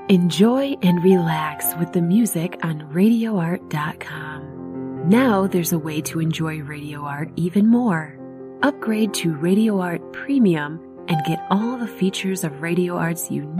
Enjoy and relax with the music on RadioArt.com. Now there's a way to enjoy Radio Art even more. Upgrade to Radio Art Premium and get all the features of Radio Art's unique